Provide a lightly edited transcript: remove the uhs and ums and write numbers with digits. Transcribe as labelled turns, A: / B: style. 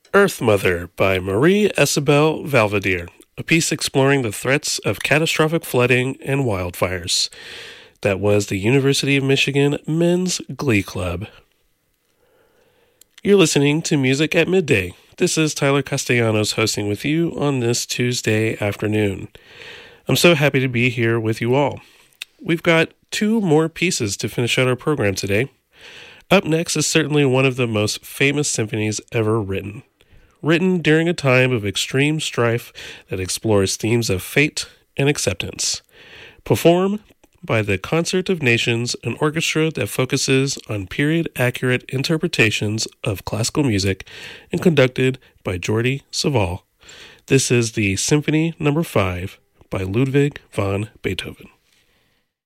A: Earth Mother by Marie Isabelle Valvadier, a piece exploring the threats of catastrophic flooding and wildfires. That was the University of Michigan Men's Glee Club. You're listening to Music at Midday. This is Tyler Castellanos hosting with you on this Tuesday afternoon. I'm so happy to be here with you all. We've got two more pieces to finish out our program today. Up next is certainly one of the most famous symphonies ever written. Written during a time of extreme strife that explores themes of fate and acceptance. Performed by the Concert of Nations, an orchestra that focuses on period-accurate interpretations of classical music, and conducted by Jordi Savall. This is the Symphony No. 5 by Ludwig van Beethoven.